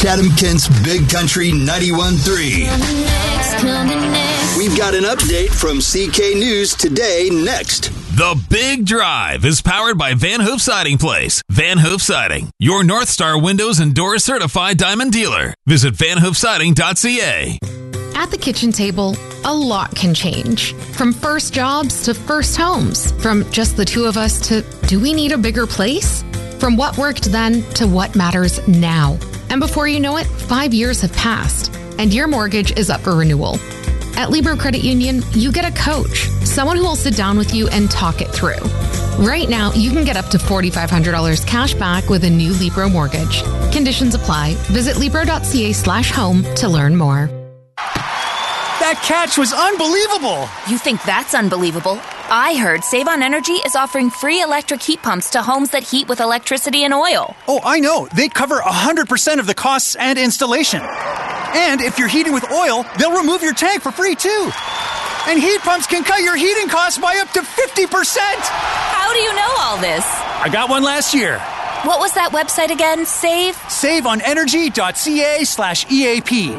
Chatham Kent's Big Country 91.3. We've got an update from CK News Today next. The Big Drive is powered by Van Hoof Siding Place. Van Hoof Siding, your North Star Windows and Doors certified diamond dealer. Visit vanhoofsiding.ca. At the kitchen table, a lot can change. From first jobs to first homes. From just the two of us to, do we need a bigger place? From what worked then to what matters now. And before you know it, 5 years have passed, and your mortgage is up for renewal. At Libro Credit Union, you get a coach, someone who will sit down with you and talk it through. Right now, you can get up to $4,500 cash back with a new Libro mortgage. Conditions apply. Visit Libro.ca/home to learn more. That catch was unbelievable! You think that's unbelievable? I heard Save on Energy is offering free electric heat pumps to homes that heat with electricity and oil. Oh, I know. They cover 100% of the costs and installation. And if you're heating with oil, they'll remove your tank for free, too. And heat pumps can cut your heating costs by up to 50%! How do you know all this? I got one last year. What was that website again? SaveOnEnergy.ca/EAP.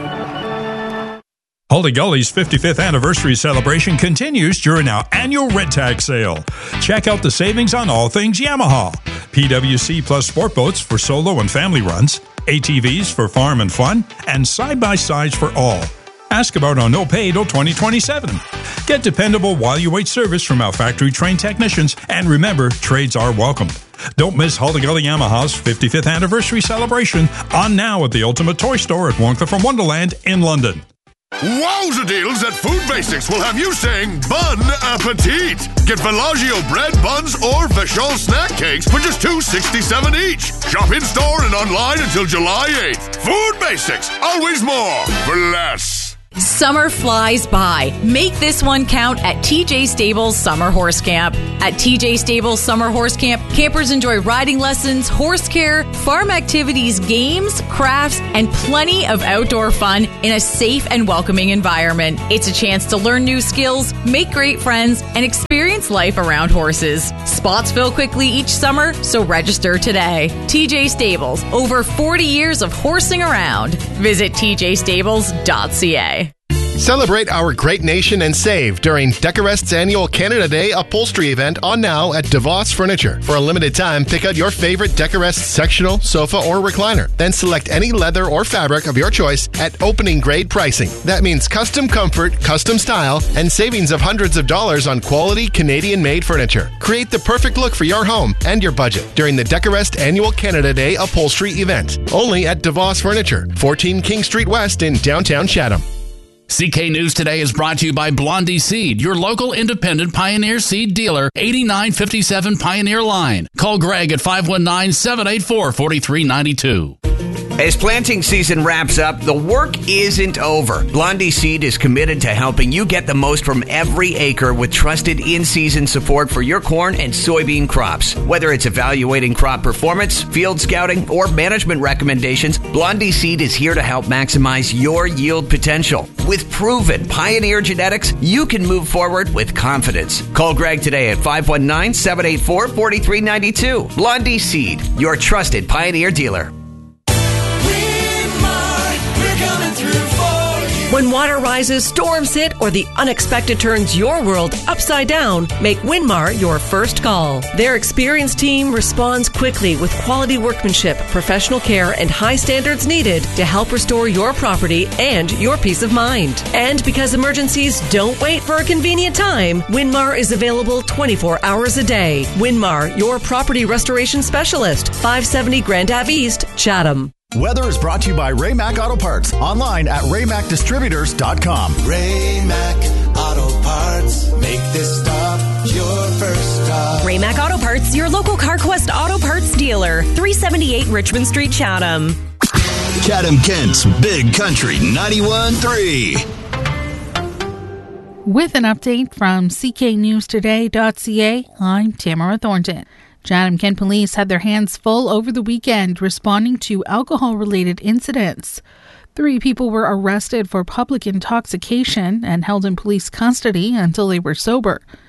Holy Gully's 55th anniversary celebration continues during our annual rent tax sale. Check out the savings on all things Yamaha. PWC Plus sport boats for solo and family runs, ATVs for farm and fun, and side-by-sides for all. Ask about our no pay till 2027. Get dependable while you wait service from our factory-trained technicians, and remember, trades are welcome. Don't miss Holy Gully Yamaha's 55th anniversary celebration on now at the Ultimate Toy Store at Wonka from Wonderland in London. Wowza deals at Food Basics will have you saying bon appetit. Get Villaggio bread, buns, or Vachon snack cakes for just $2.67 each. Shop in-store and online until July 8th. Food Basics, always more for less. Summer flies by. Make this one count at TJ Stables Summer Horse Camp. At TJ Stables Summer Horse Camp, campers enjoy riding lessons, horse care, farm activities, games, crafts, and plenty of outdoor fun in a safe and welcoming environment. It's a chance to learn new skills, make great friends, and experience life around horses. Spots fill quickly each summer, so register today. TJ Stables, over 40 years of horsing around. Visit tjstables.ca. Celebrate our great nation and save during Decorest's annual Canada Day upholstery event on now at DeVos Furniture. For a limited time, pick out your favorite Decorest sectional, sofa, or recliner. Then select any leather or fabric of your choice at opening grade pricing. That means custom comfort, custom style, and savings of hundreds of dollars on quality Canadian-made furniture. Create the perfect look for your home and your budget during the Decorest annual Canada Day upholstery event. Only at DeVos Furniture, 14 King Street West in downtown Chatham. CK News Today is brought to you by Blondie Seed, your local independent Pioneer Seed dealer, 8957 Pioneer Line. Call Greg at 519-784-4392. As planting season wraps up, the work isn't over. Blondie Seed is committed to helping you get the most from every acre with trusted in-season support for your corn and soybean crops. Whether it's evaluating crop performance, field scouting, or management recommendations, Blondie Seed is here to help maximize your yield potential. With proven Pioneer genetics, you can move forward with confidence. Call Greg today at 519-784-4392. Blondie Seed, your trusted Pioneer dealer. When water rises, storms hit, or the unexpected turns your world upside down, make Winmar your first call. Their experienced team responds quickly with quality workmanship, professional care, and high standards needed to help restore your property and your peace of mind. And because emergencies don't wait for a convenient time, Winmar is available 24 hours a day. Winmar, your property restoration specialist, 570 Grand Ave East, Chatham. Weather is brought to you by Ray-Mac Auto Parts. Online at raymacdistributors.com. Ray-Mac Auto Parts. Make this stop your first stop. Ray-Mac Auto Parts, your local CarQuest Auto Parts dealer. 378 Richmond Street, Chatham. Chatham Kent's Big Country 91.3. With an update from cknewstoday.ca, I'm Tamara Thornton. Chatham Kent Police had their hands full over the weekend responding to alcohol-related incidents. 3 people were arrested for public intoxication and held in police custody until they were sober.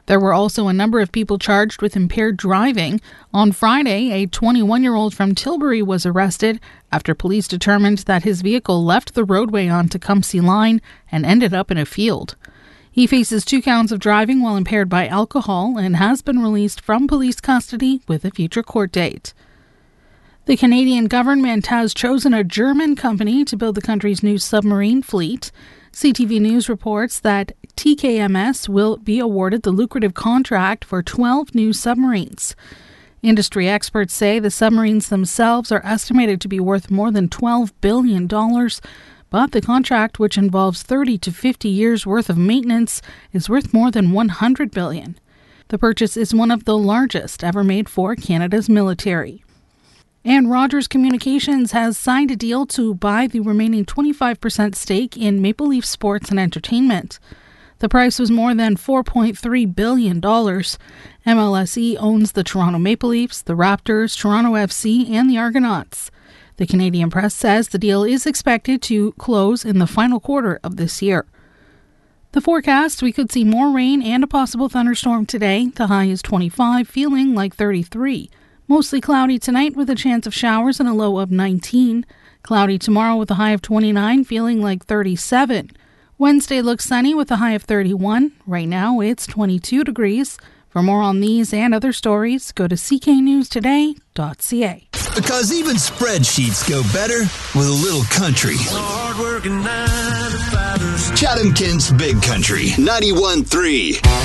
There were also a number of people charged with impaired driving. On Friday, a 21-year-old from Tilbury was arrested after police determined that his vehicle left the roadway on Tecumseh Line and ended up in a field. He faces 2 counts of driving while impaired by alcohol and has been released from police custody with a future court date. The Canadian government has chosen a German company to build the country's new submarine fleet. CTV News reports that TKMS will be awarded the lucrative contract for 12 new submarines. Industry experts say the submarines themselves are estimated to be worth more than $12 billion, but the contract, which involves 30 to 50 years' worth of maintenance, is worth more than $100 billion. The purchase is one of the largest ever made for Canada's military. And Rogers Communications has signed a deal to buy the remaining 25% stake in Maple Leaf Sports and Entertainment. The price was more than $4.3 billion. MLSE owns the Toronto Maple Leafs, the Raptors, Toronto FC, and the Argonauts. The Canadian press says the deal is expected to close in the final quarter of this year. The forecast, we could see more rain and a possible thunderstorm today. The high is 25, feeling like 33. Mostly cloudy tonight with a chance of showers and a low of 19. Cloudy tomorrow with a high of 29, feeling like 37. Wednesday looks sunny with a high of 31. Right now it's 22 degrees. For more on these and other stories, go to cknewstoday.ca. Because even spreadsheets go better with a little country. Chatham Kent's Big Country 91.3.